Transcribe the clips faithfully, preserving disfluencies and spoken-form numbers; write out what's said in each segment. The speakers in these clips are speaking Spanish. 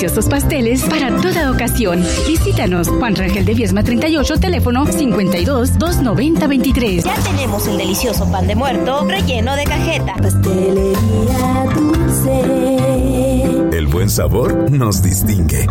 deliciosos pasteles para toda ocasión. Visítanos, Juan Rangel de Viesma treinta y ocho, teléfono cincuenta y dos, doscientos noventa, veintitrés. Ya tenemos el delicioso pan de muerto relleno de cajeta. Pastelería Dulce. El buen sabor nos distingue.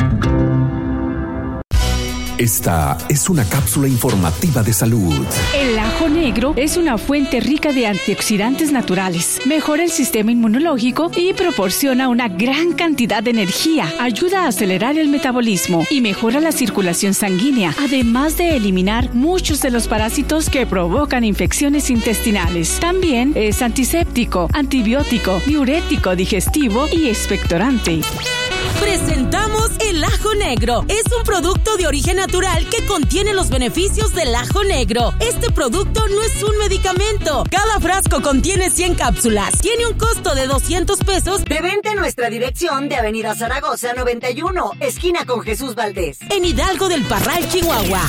Esta es una cápsula informativa de salud. El ajo negro es una fuente rica de antioxidantes naturales. Mejora el sistema inmunológico y proporciona una gran cantidad de energía. Ayuda a acelerar el metabolismo y mejora la circulación sanguínea, además de eliminar muchos de los parásitos que provocan infecciones intestinales. También es antiséptico, antibiótico, diurético, digestivo y expectorante. Presentamos el ajo negro. Es un producto de origen natural que contiene los beneficios del ajo negro. Este producto no es un medicamento. Cada frasco contiene cien cápsulas. Tiene un costo de doscientos pesos. De venta en nuestra dirección de Avenida Zaragoza noventa y uno, esquina con Jesús Valdés. En Hidalgo del Parral, Chihuahua.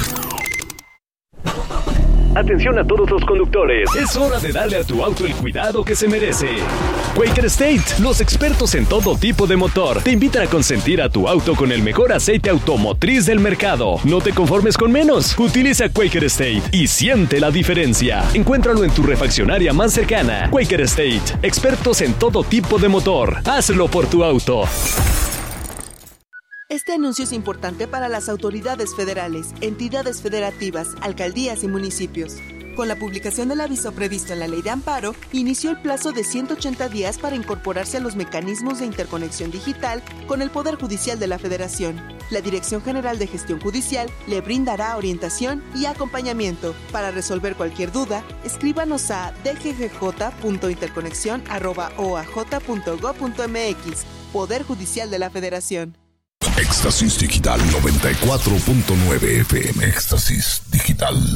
Atención a todos los conductores. Es hora de darle a tu auto el cuidado que se merece. Quaker State, los expertos en todo tipo de motor, te invitan a consentir a tu auto con el mejor aceite automotriz del mercado. No te conformes con menos. Utiliza Quaker State y siente la diferencia. Encuéntralo en tu refaccionaria más cercana. Quaker State, expertos en todo tipo de motor. Hazlo por tu auto. Este anuncio es importante para las autoridades federales, entidades federativas, alcaldías y municipios. Con la publicación del aviso previsto en la Ley de Amparo, inició el plazo de ciento ochenta días para incorporarse a los mecanismos de interconexión digital con el Poder Judicial de la Federación. La Dirección General de Gestión Judicial le brindará orientación y acompañamiento. Para resolver cualquier duda, escríbanos a d g g j punto interconexión arroba o a j punto gob punto m x. Poder Judicial de la Federación. Éxtasis Digital noventa y cuatro punto nueve F M. Éxtasis Digital.